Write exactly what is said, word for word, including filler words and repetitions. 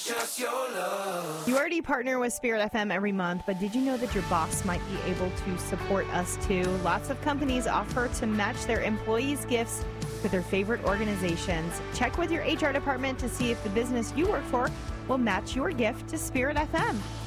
just your love. You already partner with Spirit F M every month, but did you know that your boss might be able to support us too? Lots of companies offer to match their employees' gifts with their favorite organizations. Check with your H R department to see if the business you work for will match your gift to Spirit F M.